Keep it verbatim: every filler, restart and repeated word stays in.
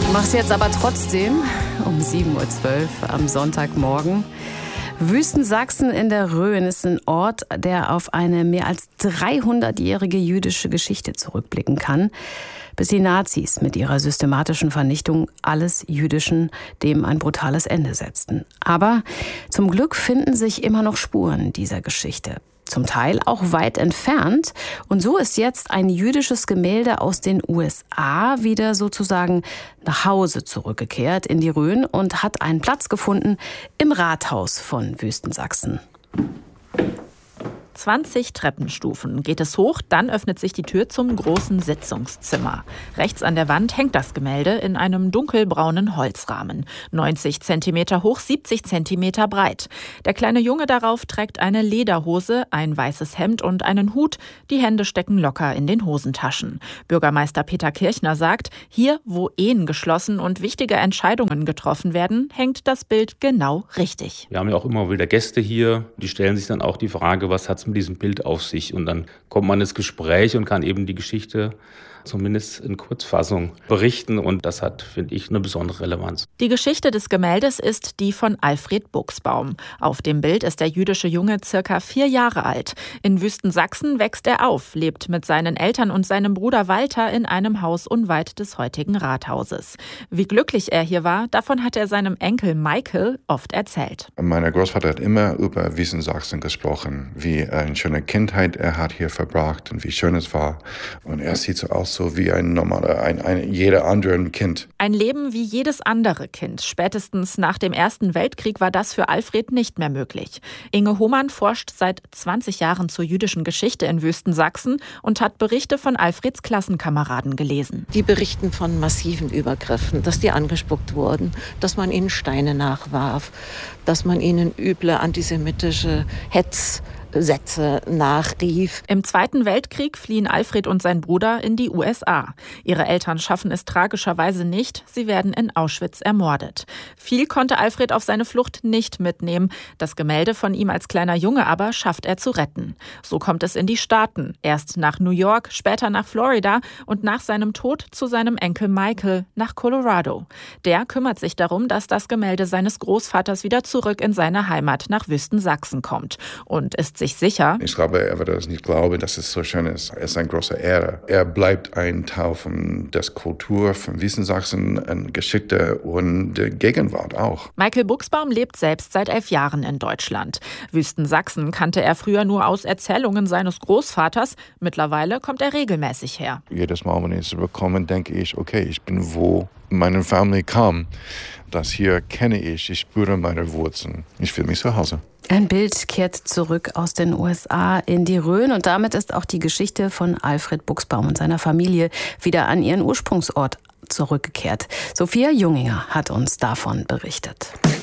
Mach's jetzt aber trotzdem um sieben Uhr zwölf am Sonntagmorgen. Wüstensachsen in der Rhön ist ein Ort, der auf eine mehr als dreihundertjährige jüdische Geschichte zurückblicken kann, bis die Nazis mit ihrer systematischen Vernichtung alles Jüdischen dem ein brutales Ende setzten. Aber zum Glück finden sich immer noch Spuren dieser Geschichte. Zum Teil auch weit entfernt. Und so ist jetzt ein jüdisches Gemälde aus den U S A wieder sozusagen nach Hause zurückgekehrt in die Rhön und hat einen Platz gefunden im Rathaus von Wüstensachsen. zwanzig Treppenstufen geht es hoch, dann öffnet sich die Tür zum großen Sitzungszimmer. Rechts an der Wand hängt das Gemälde in einem dunkelbraunen Holzrahmen. neunzig Zentimeter hoch, siebzig Zentimeter breit. Der kleine Junge darauf trägt eine Lederhose, ein weißes Hemd und einen Hut. Die Hände stecken locker in den Hosentaschen. Bürgermeister Peter Kirchner sagt, hier, wo Ehen geschlossen und wichtige Entscheidungen getroffen werden, hängt das Bild genau richtig. Wir haben ja auch immer wieder Gäste hier, die stellen sich dann auch die Frage, was hat's mit diesem Bild auf sich? Und dann kommt man ins Gespräch und kann eben die Geschichte zumindest in Kurzfassung berichten. Und das hat, finde ich, eine besondere Relevanz. Die Geschichte des Gemäldes ist die von Alfred Buchsbaum. Auf dem Bild ist der jüdische Junge circa vier Jahre alt. In Wüstensachsen wächst er auf, lebt mit seinen Eltern und seinem Bruder Walter in einem Haus unweit des heutigen Rathauses. Wie glücklich er hier war, davon hat er seinem Enkel Michael oft erzählt. Mein Großvater hat immer über Wüstensachsen gesprochen, wie eine schöne Kindheit er hat hier verbracht und wie schön es war. Und er sieht so aus, so wie ein normaler, ein, ein jeder andere Kind. Ein Leben wie jedes andere Kind. Spätestens nach dem Ersten Weltkrieg war das für Alfred nicht mehr möglich. Inge Hohmann forscht seit zwanzig Jahren zur jüdischen Geschichte in Wüstensachsen und hat Berichte von Alfreds Klassenkameraden gelesen. Die berichten von massiven Übergriffen, dass die angespuckt wurden, dass man ihnen Steine nachwarf, dass man ihnen üble antisemitische Hetz Sätze nachrief. Im Zweiten Weltkrieg fliehen Alfred und sein Bruder in die U S A. Ihre Eltern schaffen es tragischerweise nicht. Sie werden in Auschwitz ermordet. Viel konnte Alfred auf seine Flucht nicht mitnehmen. Das Gemälde von ihm als kleiner Junge aber schafft er zu retten. So kommt es in die Staaten. Erst nach New York, später nach Florida und nach seinem Tod zu seinem Enkel Michael nach Colorado. Der kümmert sich darum, dass das Gemälde seines Großvaters wieder zurück in seine Heimat nach Wüstensachsen kommt. Und ist sich sicher. Ich glaube, er wird das nicht glauben, dass es so schön ist. Er ist ein großer Ehre. Er bleibt ein Teil von der Kultur, von Wüstensachsen, eine Geschichte und der Gegenwart auch. Michael Buchsbaum lebt selbst seit elf Jahren in Deutschland. Wüstensachsen kannte er früher nur aus Erzählungen seines Großvaters. Mittlerweile kommt er regelmäßig her. Jedes Mal, wenn ich zurückkomme, denke ich, okay, ich bin wo meine Familie kam. Das hier kenne ich. Ich spüre meine Wurzeln. Ich fühle mich zu Hause. Ein Bild kehrt zurück aus den U S A in die Rhön und damit ist auch die Geschichte von Alfred Buchsbaum und seiner Familie wieder an ihren Ursprungsort zurückgekehrt. Sophia Junginger hat uns davon berichtet.